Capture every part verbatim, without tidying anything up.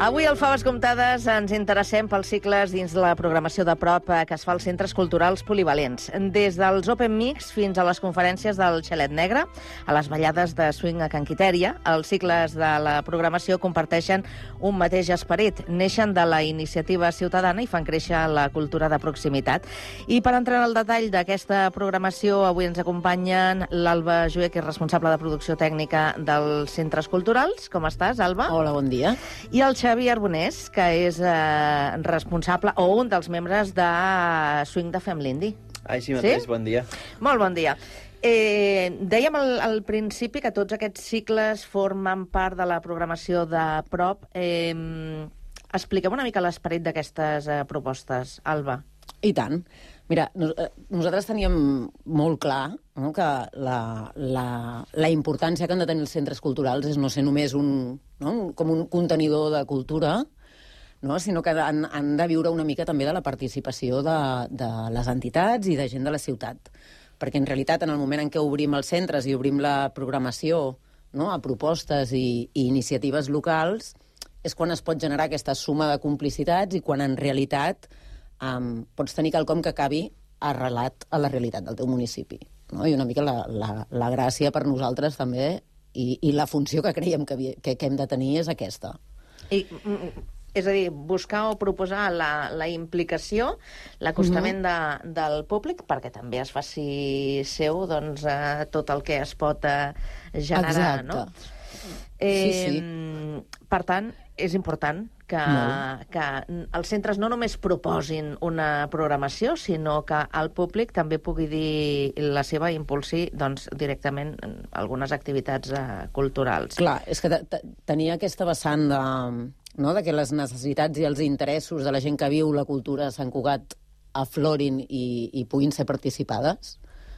Avui al Faves Comptades ens interessem pels cicles dins la programació de prop que es fa als centres culturals polivalents. Des dels Open Mix fins a les conferències del Xalet Negre, a les ballades de swing a Can Quitèria, els cicles de la programació comparteixen un mateix esperit. Neixen de la iniciativa ciutadana i fan créixer la cultura de proximitat. I per entrar en el detall d'aquesta programació, avui ens acompanyen l'Alba Jué, que és responsable de producció tècnica dels centres culturals. Com estàs, Alba? Hola, bon dia. I el Xavi Arbonés, que és eh, responsable o un dels membres de Swing de Fem l'Indi. Així mateix, sí? Bon dia. Molt bon dia. Eh, dèiem al, al principi que tots aquests cicles formen part de la programació de prop. Eh, expliquem una mica l'esperit d'aquestes eh, propostes, Alba. I tant. Mira, nos, eh, nosaltres teníem molt clar, no?, que la, la, la importància que han de tenir els centres culturals és no ser només un, no?, com un contenidor de cultura, no?, sinó que han, han de viure una mica també de la participació de, de les entitats i de gent de la ciutat. Perquè en realitat, en el moment en què obrim els centres i obrim la programació, no?, a propostes i, i iniciatives locals, és quan es pot generar aquesta suma de complicitats i quan en realitat Um, pots tenir quelcom que acabi arrelat a la realitat del teu municipi. No? I una mica la, la, la gràcia per nosaltres també i, i la funció que creiem que, que, que hem de tenir és aquesta. I, és a dir, buscar o proposar la, la implicació, l'acostament mm-hmm. de, del públic, perquè també es faci seu doncs, eh, tot el que es pot eh, generar. Exacte. No? Eh, sí, sí. Per tant, és important que, que els centres no només proposin una programació, sinó que el públic també pugui dir la seva i impulsi doncs, directament algunes activitats eh, culturals. Clar, és que tenia aquesta vessant de, no, de que les necessitats i els interessos de la gent que viu la cultura a Sant Cugat aflorin i, i puguin ser participades,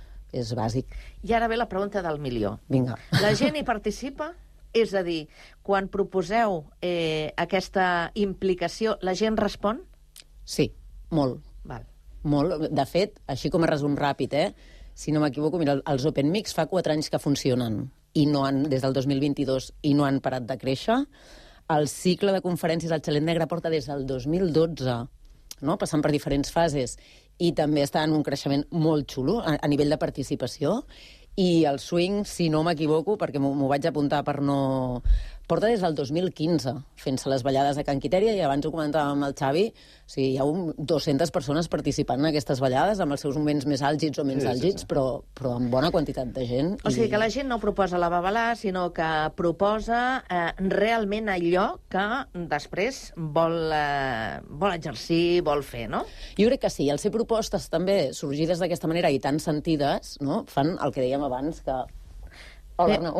és bàsic. I ara ve la pregunta del milió. Vinga. La gent hi participa? És a dir, quan proposeu eh, aquesta implicació, la gent respon? Sí, molt. Val. Molt. De fet, així com a resum ràpid, eh, si no m'equivoco, mira, els Open Mix fa quatre anys que funcionen, i no han, des del dos mil vint-i-dos, i no han parat de créixer. El cicle de conferències al Xalet Negre porta des del dos mil dotze, no?, passant per diferents fases, i també està en un creixement molt xulo a, a nivell de participació. I el swing, si no m'equivoco, perquè m'ho vaig apuntar per no... porta des del dos mil quinze, fent-se les ballades a Can Quitèria, i abans ho comentàvem amb el Xavi, o sigui, hi ha un dues-centes persones participant en aquestes ballades, amb els seus moments més àlgids o menys sí, àlgids, sí, sí. Però, però amb bona quantitat de gent. O sigui, i... que la gent no proposa la babalà, sinó que proposa eh, realment allò que després vol, eh, vol exercir, vol fer, no? Jo crec que sí. Al ser propostes també sorgides d'aquesta manera i tan sentides, no?, fan el que dèiem abans, que... Hola, Arnau.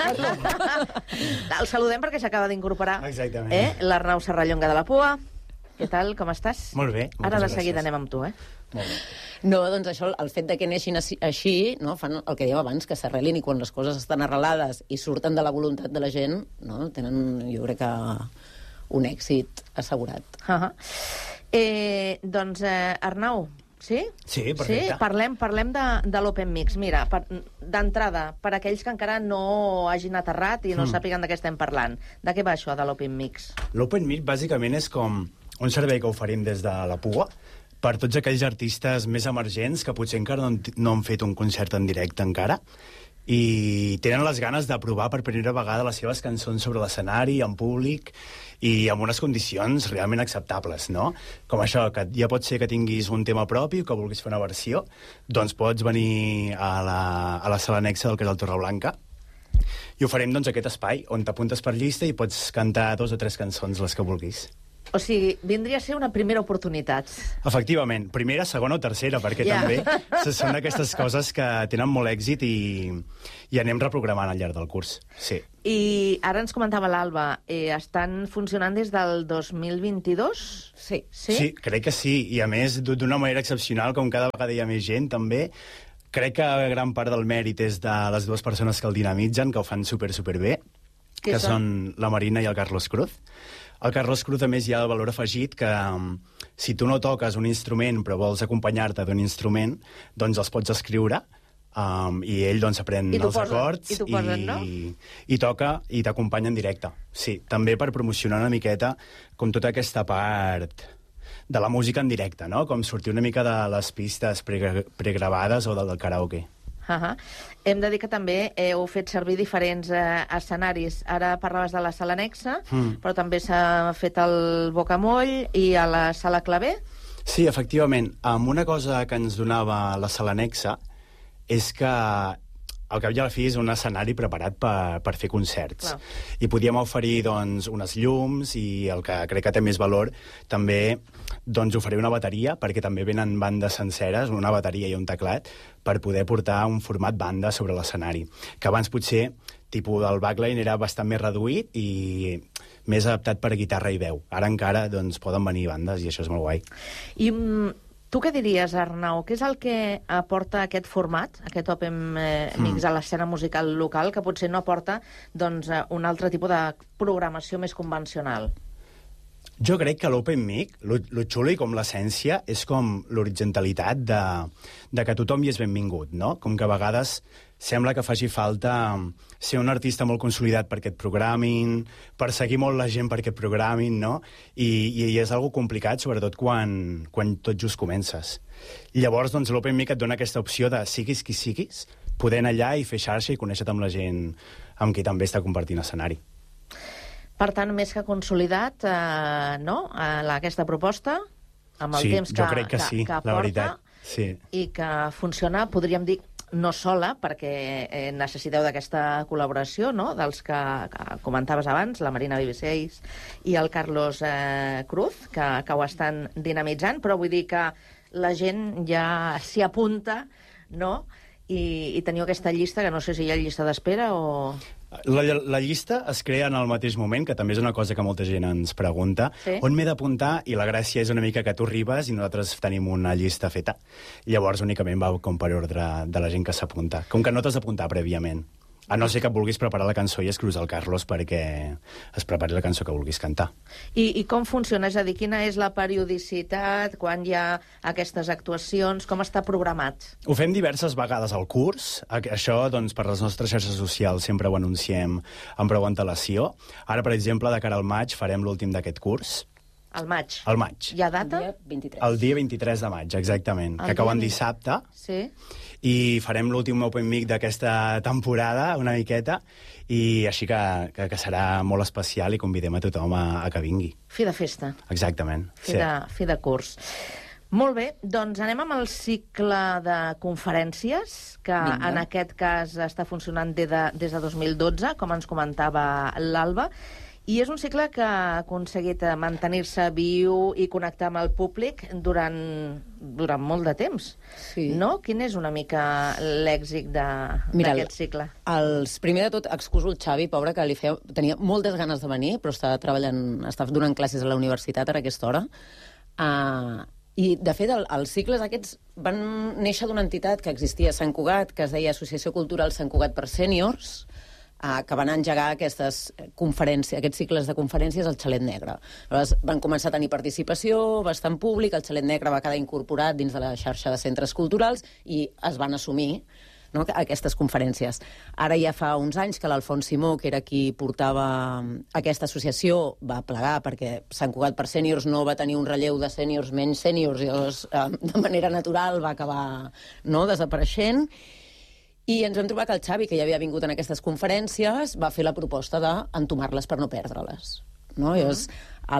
El saludem perquè s'acaba d'incorporar. Exactament. Eh? L'Arnau Serrallonga de la Pua. Què tal, com estàs? Molt bé. Ara de seguida anem amb tu, eh? Molt bé. No, doncs això, el fet de que neixin així, no, fan el que dèiem abans, que s'arrelin, i quan les coses estan arrelades i surten de la voluntat de la gent, no, tenen, jo crec que, un èxit assegurat. Uh -huh. eh, doncs, eh, Arnau, sí? Sí, perfecte. Sí? Parlem, parlem de, de l'Open Mix. Mira, d'entrada, per aquells que encara no hagin aterrat i no mm. sàpiguen de què estem parlant, de què va això de l'Open Mix? L'Open Mix, bàsicament, és com un servei que oferim des de la Pua per tots aquells artistes més emergents que potser encara no han, no han fet un concert en directe encara i tenen les ganes de provar per primera vegada les seves cançons sobre l'escenari, en públic, i amb unes condicions realment acceptables, no? Com això, que ja pot ser que tinguis un tema propi o que vulguis fer una versió, doncs pots venir a la, a la sala anexa del que és el Torreblanca i oferim doncs, aquest espai on t'apuntes per llista i pots cantar dos o tres cançons, les que vulguis. O sigui, vindria a ser una primera oportunitat. Efectivament, primera, segona o tercera, perquè yeah. també són d'aquestes coses que tenen molt èxit i, i anem reprogramant al llarg del curs. Sí. I ara ens comentava l'Alba, eh, estan funcionant des del dos mil vint-i-dos? Sí. sí. Sí, crec que sí, i a més d'una manera excepcional, com cada vegada hi ha més gent, també. Crec que gran part del mèrit és de les dues persones que el dinamitzen, que ho fan super, super bé, que, que són la Marina i el Carlos Cruz. El Carlos Cruz, a més, hi ha el valor afegit que um, si tu no toques un instrument però vols acompanyar-te d'un instrument, doncs els pots escriure Um, i ell doncs aprèn I els posen, acords i, posen, no? i, i toca i t'acompanya en directe. Sí, també per promocionar una miqueta com tota aquesta part de la música en directe, no? Com sortir una mica de les pistes pre pregravades o del, del karaoke. Uh -huh. Hem de dir que també heu fet servir diferents eh, escenaris. Ara parlaves de la sala anexa, mm. però també s'ha fet el Bocamoll i a la sala Clavé. Sí, efectivament. Um, una cosa que ens donava la sala anexa és que al cap i a la fi és un escenari preparat per, per fer concerts. Clar. I podíem oferir doncs, unes llums i el que crec que té més valor també doncs, oferir una bateria, perquè també venen bandes senceres, una bateria i un teclat, per poder portar un format banda sobre l'escenari. Que abans potser tipus del backline era bastant més reduït i més adaptat per guitarra i veu. Ara encara doncs, poden venir bandes i això és molt guai. I tu què diries, Arnau? Què és el que aporta aquest format, aquest Open Mix a l'escena musical local, que potser no aporta doncs, un altre tipus de programació més convencional? Jo crec que l'Open Mic, lo, lo xulo i com l'essència, és com l'horitzontalitat de, de que tothom hi és benvingut, no? Com que a vegades sembla que faci falta ser un artista molt consolidat perquè et programin, perseguir molt la gent perquè et programin, no? I, i és algo complicat, sobretot quan, quan tot just comences. I llavors, doncs, l'Open Mic et dona aquesta opció de siguis qui siguis, poder anar allà i fer xarxa i conèixer-te amb la gent amb qui també està compartint escenari. Per tant, més que consolidat, eh, no?, eh, aquesta proposta, amb el sí, temps que, jo crec que, que, sí, que aporta, la veritat. Sí. I que funciona, podríem dir, no sola, perquè eh, necessiteu d'aquesta col·laboració, no?, dels que, que comentaves abans, la Marina Viveseis i el Carlos eh, Cruz, que, que ho estan dinamitzant, però vull dir que la gent ja s'hi apunta, no?, i, i teniu aquesta llista, que no sé si hi ha llista d'espera o... La, la llista es crea en el mateix moment, que també és una cosa que molta gent ens pregunta. Sí? On m'he d'apuntar? I la gràcia és una mica que tu arribes i nosaltres tenim una llista feta. Llavors únicament va com per ordre de la gent que s'apunta. Com que no t'has d'apuntar prèviament. A no ser que vulguis preparar la cançó i escrius al Carlos perquè es prepari la cançó que vulguis cantar. I, I com funciona? És a dir, quina és la periodicitat, quan hi ha aquestes actuacions, com està programat? Ho fem diverses vegades al curs. Això, doncs, per les nostres xarxes socials sempre ho anunciem amb prou antelació. Ara, per exemple, de cara al maig farem l'últim d'aquest curs. Al maig? Al maig. Hi ha data? El dia vint-i-tres. El dia vint-i-tres de maig, exactament. El que acaben dissabte. Sí. I farem l'últim Open Mic d'aquesta temporada, una miqueta, i així que, que, que serà molt especial i convidem a tothom a, a que vingui. Fi de festa. Exactament. Fi, sí. de, fi de curs. Molt bé, doncs anem amb el cicle de conferències, que Vinga. En aquest cas està funcionant des de, des de dos mil dotze, com ens comentava l'Alba, i és un cicle que ha aconseguit mantenir-se viu i connectar amb el públic durant, durant molt de temps. Sí. No? Quin és una mica l'èxit d'aquest cicle? Els, primer de tot, excuso el Xavi, pobre, que li feia, tenia moltes ganes de venir, però estava treballant, estava donant classes a la universitat a aquesta hora. Uh, I, de fet, el, els cicles aquests van néixer d'una entitat que existia a Sant Cugat, que es deia Associació Cultural Sant Cugat per Sèniors, Uh, que van engegar aquestes conferències, aquests cicles de conferències al Xalet Negre. Llavors van començar a tenir participació bastant públic, el Xalet Negre va quedar incorporat dins de la xarxa de centres culturals i es van assumir, no, aquestes conferències. Ara ja fa uns anys que l'Alfons Simó, que era qui portava aquesta associació, va plegar perquè Sant Cugat per Sèniors no va tenir un relleu de sèniors menys sèniors i llavors, uh, de manera natural va acabar, no, desapareixent. I ens vam trobar que el Xavi, que ja havia vingut en aquestes conferències, va fer la proposta d'entomar-les per no perdre-les. No? Uh -huh. Llavors,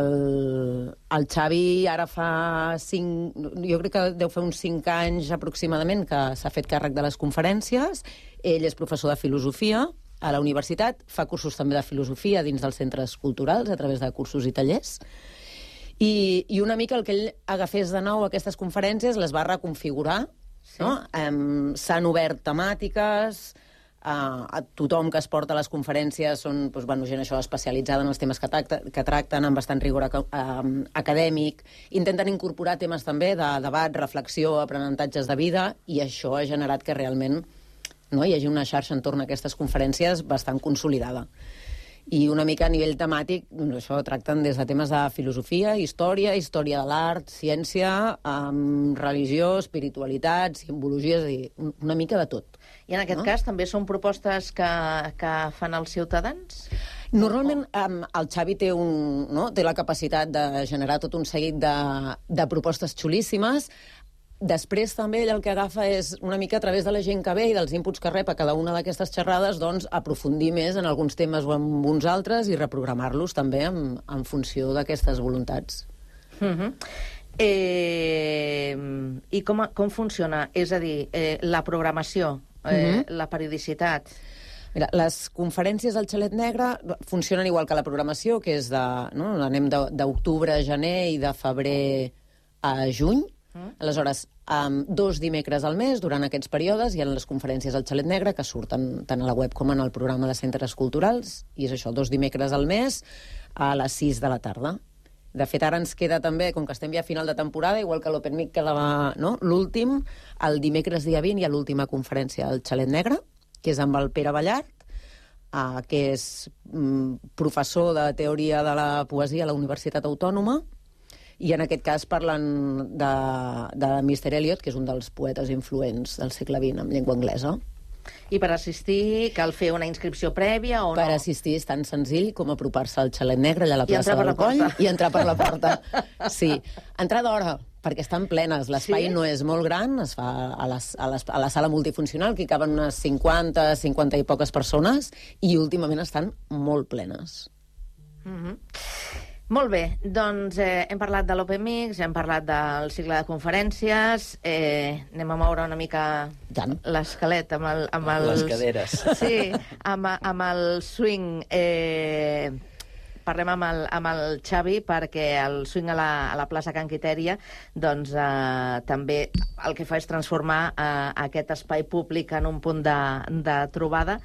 el, el Xavi ara fa cinc... Jo crec que deu fer uns cinc anys aproximadament que s'ha fet càrrec de les conferències. Ell és professor de filosofia a la universitat, fa cursos també de filosofia dins dels centres culturals a través de cursos i tallers. I, i una mica el que ell agafés de nou aquestes conferències les va reconfigurar. Sí. No? Um, s'han obert temàtiques, uh, a tothom que es porta a les conferències són doncs, bueno, gent això especialitzada en els temes que, tracta, que tracten, amb bastant rigor ac uh, acadèmic, intenten incorporar temes també de debat, reflexió, aprenentatges de vida, i això ha generat que realment no, hi hagi una xarxa entorn a aquestes conferències bastant consolidada. I una mica a nivell temàtic, doncs això tracten des de temes de filosofia, història, història de l'art, ciència, um, religió, espiritualitat, simbologia, és a dir, una mica de tot. I en aquest no? cas també són propostes que, que fan els ciutadans? Normalment um, el Xavi té, un, no? té la capacitat de generar tot un seguit de, de propostes xulíssimes. Després també ell el que agafa és una mica a través de la gent que ve i dels inputs que rep a cada una d'aquestes xerrades, doncs aprofundir més en alguns temes o en uns altres i reprogramar-los també en, en funció d'aquestes voluntats. Uh-huh. eh, I com, com funciona? És a dir, eh, la programació, eh, uh-huh. la periodicitat... Mira, les conferències al Xalet Negre funcionen igual que la programació, que és de... No? Anem d'octubre a gener i de febrer a juny. Mm. Aleshores, um, dos dimecres al mes, durant aquests períodes, hi ha les conferències al Xalet Negre, que surten tant a la web com en el programa de centres culturals, i és això, dos dimecres al mes a les sis de la tarda. De fet, ara ens queda també, com que estem ja a final de temporada, igual que l'Open Mic quedava no? l'últim, el dimecres dia vint hi ha l'última conferència al Xalet Negre, que és amb el Pere Ballart, uh, que és um, professor de teoria de la poesia a la Universitat Autònoma, i en aquest cas parlen de, de mister Eliot, que és un dels poetes influents del segle vint en llengua anglesa. I per assistir cal fer una inscripció prèvia o no? Per assistir és tan senzill com apropar-se al Xalet Negre, allà a la plaça del Coll, i entrar per la porta. Sí, entrar d'hora, perquè estan plenes. L'espai sí? no és molt gran, es fa a, les, a, les, a la sala multifuncional, que hi caben unes cinquanta, cinquanta i poques persones, i últimament estan molt plenes. Mhm. Molt bé, doncs eh, hem parlat de l'Open Mix, hem parlat del cicle de conferències, eh, anem a moure una mica l'esquelet amb, el, amb els... Les caderes. Sí, amb, amb el swing. Eh, parlem amb el, amb el Xavi perquè el swing a la, a la plaça Can Quitèria doncs, eh, també el que fa és transformar eh, aquest espai públic en un punt de, de trobada.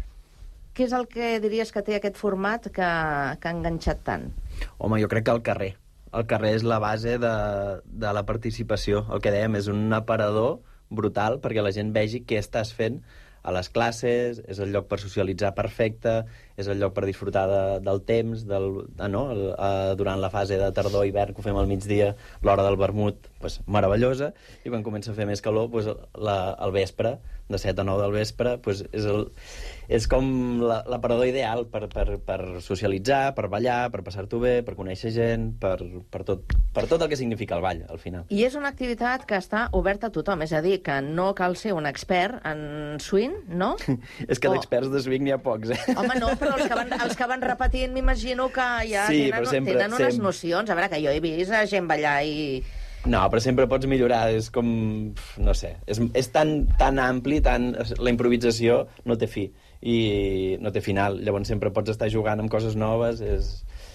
Què és el que diries que té aquest format que, que ha enganxat tant? Home, jo crec que el carrer. El carrer és la base de, de la participació. El que dèiem és un aparador brutal perquè la gent vegi què estàs fent a les classes, és el lloc per socialitzar perfecte, és el lloc per disfrutar de, del temps, del, ah, no? el, uh, durant la fase de tardor-hivern, que ho fem al migdia, l'hora del vermut, pues, meravellosa, i quan comença a fer més calor, pues, la, al vespre, de set a nou del vespre, pues, és, el, és com l'aparador ideal per, per, per socialitzar, per ballar, per passar-t'ho bé, per conèixer gent, per, per, tot, per tot el que significa el ball, al final. I és una activitat que està oberta a tothom, és a dir, que no cal ser un expert en swing, no? És que o... d'experts de swing n'hi ha pocs, eh? Home, no, però els que van, els que van repetint m'imagino que ja sí, tenen, sempre, tenen unes sempre... nocions. A veure, que jo he vist a gent ballar i... No, però sempre pots millorar, és com... no sé, és, és tan, tan ampli, tan... la improvisació no té fi, i no té final, llavors sempre pots estar jugant amb coses noves, és...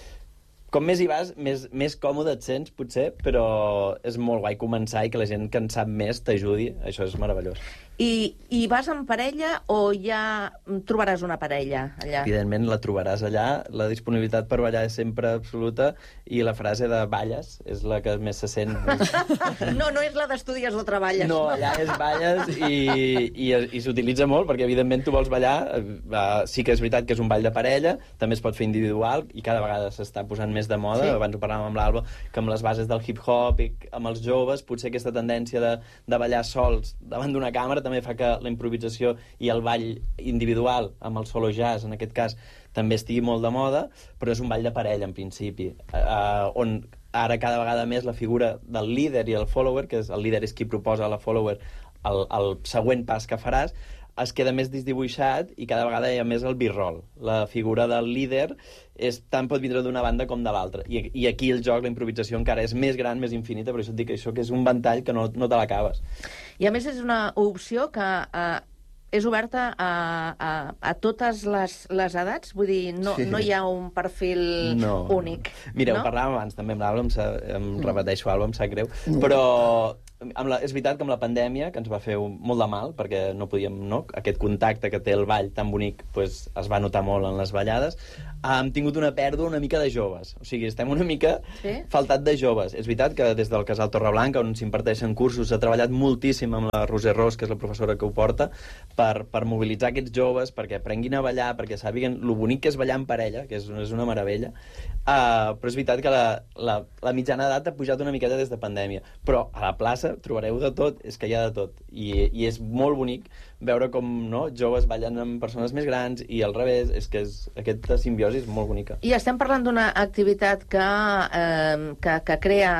Com més hi vas, més, més còmode et sents, potser, però és molt guai començar i que la gent que en sap més t'ajudi, això és meravellós. I, I vas en parella o ja trobaràs una parella allà? Evidentment la trobaràs allà, la disponibilitat per ballar és sempre absoluta i la frase de balles és la que més se sent. No, no és la d'estudies o treballes. No, allà és balles i, i, i s'utilitza molt perquè evidentment tu vols ballar, uh, sí que és veritat que és un ball de parella, també es pot fer individual i cada vegada s'està posant més de moda, sí. Abans ho parlàvem amb l'Alba, que amb les bases del hip-hop i amb els joves potser aquesta tendència de, de ballar sols davant d'una càmera també fa que la improvisació i el ball individual, amb el solo jazz, en aquest cas, també estigui molt de moda, però és un ball de parella, en principi, uh, on ara cada vegada més la figura del líder i el follower, que és, el líder és qui proposa a la follower el, el següent pas que faràs, es queda més desdibuixat i cada vegada hi ha més el b-roll. La figura del líder és, tant pot vindre d'una banda com de l'altra. I, I aquí el joc, la improvisació, encara és més gran, més infinita, per això et dic això que és un ventall que no, no te l'acabes. I a més és una opció que eh, és oberta a, a, a totes les, les edats? Vull dir, no, sí. no hi ha un perfil no. únic. Mira, no? Ho parlàvem abans també amb l'Alba, em, em mm. repeteixo, Alba, em sap greu, però... amb la, és veritat que amb la pandèmia, que ens va fer un, molt de mal, perquè no podíem, no? Aquest contacte que té el ball tan bonic pues, es va notar molt en les ballades, hem tingut una pèrdua una mica de joves. O sigui, estem una mica sí? faltat de joves. És veritat que des del Casal Torreblanca, on s'imparteixen cursos, s'ha treballat moltíssim amb la Roser Ros, que és la professora que ho porta, per, per mobilitzar aquests joves, perquè aprenguin a ballar, perquè sàpiguen lo bonic que és ballar en parella, que és, és una meravella. Uh, però és veritat que la, la, la mitjana d'edat ha pujat una miqueta des de pandèmia. Però a la plaça trobareu de tot, és que hi ha de tot. I, i és molt bonic veure com no, joves ballen amb persones més grans i al revés, és que és, aquesta simbiosi és molt bonica. I estem parlant d'una activitat que, eh, que, que crea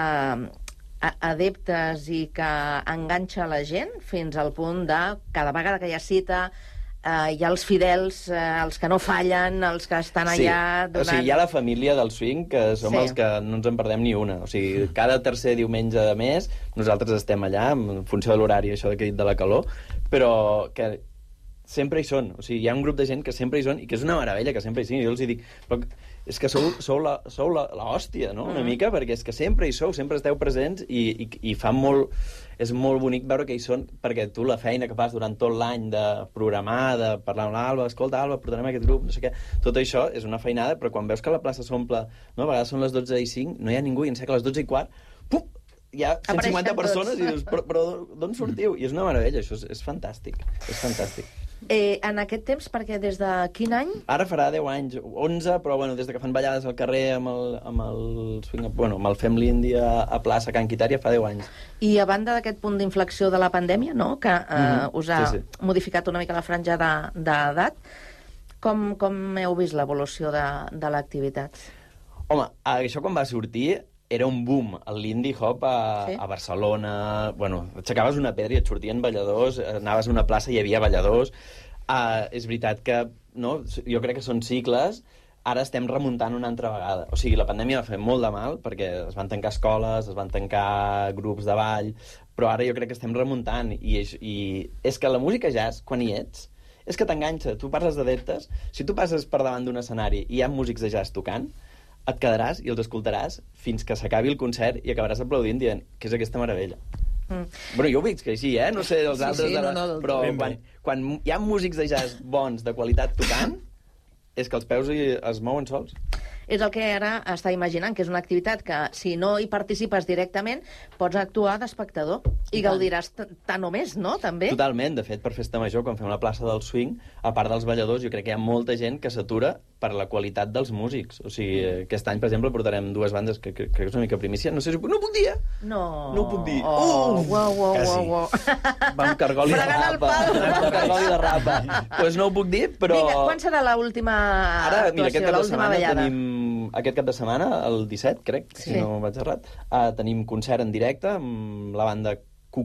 adeptes i que enganxa la gent fins al punt de cada vegada que hi ha cita Uh, hi ha els fidels, uh, els que no fallen, els que estan sí. allà donant... O sigui, hi ha la família del swing, que som sí. els que no ens en perdem ni una. O sigui, cada tercer diumenge de mes nosaltres estem allà, en funció de l'horari, això que he dit de la calor, però que sempre hi són. O sigui, hi ha un grup de gent que sempre hi són i que és una meravella que sempre hi siguin. Jo els hi dic, però és que sou, sou, la, sou la, la hòstia, no?, una mm. mica, perquè és que sempre hi sou, sempre esteu presents i, i, i fa molt... És molt bonic veure que hi són, perquè tu la feina que fas durant tot l'any de programar, de parlar amb l'Alba, escolta, Alba, portarem aquest grup, no sé què, tot això és una feinada, però quan veus que la plaça s'omple, no?, a vegades són les dotze i cinc, no hi ha ningú, i en sé que a les dotze i quart, pum, hi ha cent cinquanta persones, i dius, però, però d'on sortiu? I és una meravella, això és, és fantàstic, és fantàstic. Eh, en aquest temps, perquè des de quin any? Ara farà deu anys, onze, però bueno, des de que fan ballades al carrer amb el, amb el, swing, bueno, amb el Fem l'Indi a, a plaça Can Quitària fa deu anys. I a banda d'aquest punt d'inflexió de la pandèmia, no?, que eh, mm-hmm. us ha sí, sí. modificat una mica la franja d'edat, com, com heu vist l'evolució de, de l'activitat? Home, això quan va sortir era un boom, el Lindy Hop a, sí? a Barcelona. Bueno, aixecaves una pedra i et sortien balladors, anaves a una plaça i hi havia balladors. Uh, és veritat que, no, jo crec que són cicles, ara estem remuntant una altra vegada. O sigui, la pandèmia va fer molt de mal, perquè es van tancar escoles, es van tancar grups de ball, però ara jo crec que estem remuntant, i és, i és que la música jazz, quan hi ets, és que t'enganxa. Tu parles d'adeptes, si tu passes per davant d'un escenari i hi ha músics de jazz tocant, et quedaràs i els escoltaràs fins que s'acabi el concert i acabaràs aplaudint dient que és aquesta meravella. Mm. Bueno, jo ho veig que així, eh? No sé, els sí, altres... Sí, de la... no, no, però quan, quan hi ha músics de jazz bons, de qualitat, tocant, és que els peus es mouen sols. És el que ara està imaginant, que és una activitat que, si no hi participes directament, pots actuar d'espectador i gaudiràs tant o més, no?, també? Totalment. De fet, per Festa Major, quan fem la plaça del swing, a part dels balladors, jo crec que hi ha molta gent que s'atura per la qualitat dels músics. O sigui, aquest any, per exemple, portarem dues bandes que crec que és una mica primícia. No sé si... No ho puc dir, eh? No. No ho puc dir. Oh, uau, uau, uau, uau. Va un cargol i de rapa. Va un cargol i de rapa. Doncs no ho puc dir, però... Vinga, quan serà l'última Ara, mira, aquest cap de setmana ballada? tenim... Aquest cap de setmana, el disset, crec, sí. si no vaig errat, uh, tenim concert en directe amb la banda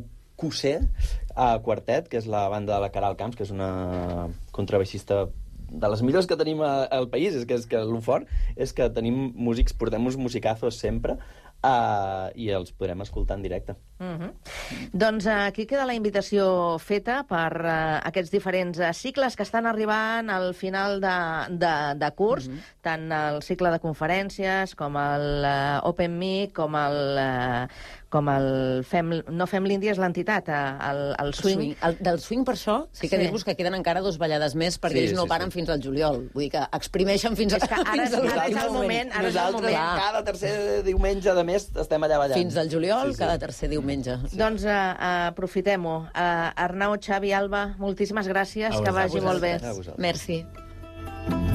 Q C a Quartet, que és la banda de la Caral Camps, que és una contrabaixista de les millors que tenim al país. És que, és que el fort és que tenim músics, portem uns musicazos sempre, Uh, i els podrem escoltar en directe. Uh-huh. Doncs uh, aquí queda la invitació feta per uh, aquests diferents uh, cicles que estan arribant al final de, de, de curs, uh-huh. tant el cicle de conferències com el uh, Open Mic, com el... Uh, com el Fem... No Fem l'Indi és l'entitat, el, el swing. El swing. El, del swing, per això, sí que sí. dir-vos que queden encara dos ballades més, perquè sí, ells no sí, paren sí. fins al juliol. Vull dir que exprimeixen fins, a, és que ara, fins al ara és el moment. Ara Nosaltres és el moment. cada tercer diumenge de mes estem allà ballant. Fins al juliol, sí, sí. cada tercer diumenge. Sí. Doncs uh, uh, aprofitem-ho. Uh, Arnau, Xavi, Alba, moltíssimes gràcies, que vagi molt bé. Merci.